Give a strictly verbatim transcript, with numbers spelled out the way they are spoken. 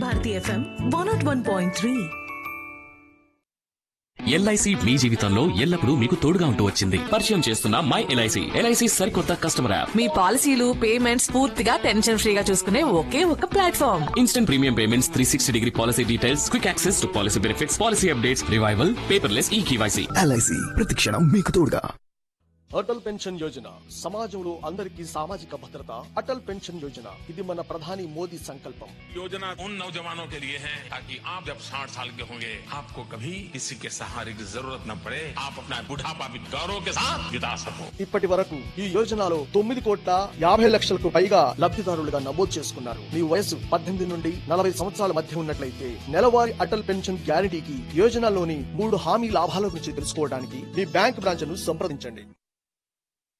Bharati FM one not one point three. LIC మీ జీవితంలో ఎల్లప్పుడూ మీకు తోడుగా ఉంటూ వచ్చింది. పరిచయం చేస్తున్న మై ఎల్ఐసి. ఎల్ఐసి సరికొత్త కస్టమర్ యాప్. మీ పాలసీలు పేమెంట్స్ పూర్తిగా టెన్షన్ ఫ్రీగా చూసుకునే ఒకే ఒక platform. Instant premium payments, three sixty degree policy details, quick access to policy benefits, policy updates, revival, paperless ఈ కేవైసీ. ఎల్ఐసి ప్రతిక్షణం మీకు తోడుగా. అటల్ పెన్షన్ యోజన సమాజంలో అందరికీ సామాజిక భద్రత. అటల్ పెన్షన్ యోజన ఇది మన ప్రధాని మోదీ సంకల్పం. योजना उन नौजवानों के लिए है ताकि आप जब साठ साल के होंगे आपको कभी किसी के सहारे की जरूरत न पड़े, आप अपना बुढ़ापा भी गौरव के साथ बिता सको. ఇప్పటి వరకు ఈ యోజనలో తొమ్మిది కోట్ల యాభై లక్షలకు పైగా లబ్ధిదారులుగా నమోదు చేసుకున్నారు. మీ వయసు పద్దెనిమిది నుండి నలభై సంవత్సరాల మధ్య ఉన్నట్లయితే నెలవారీ అటల్ పెన్షన్ గ్యారంటీకి యోజనలోని మూడు హామీ లాభాల గురించి తెలుసుకోవడానికి మీ బ్యాంక్ బ్రాంచ్ ను సంప్రదించండి.